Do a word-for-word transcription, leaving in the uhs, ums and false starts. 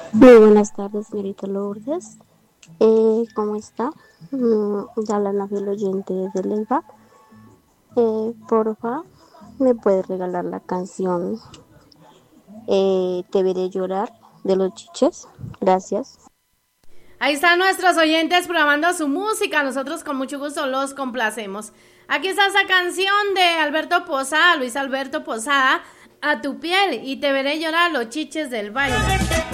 Muy buenas tardes, señorita Lourdes. Eh, ¿cómo está? Mm, ya habla la fiel oyente de Leiva. Eh, porfa, ¿me puede regalar la canción eh, Te veré llorar de los Chiches? Gracias. Ahí están nuestros oyentes programando su música. Nosotros con mucho gusto los complacemos. Aquí está esa canción de Alberto Posada, Luis Alberto Posada, A tu piel y Te veré llorar los chiches del baile.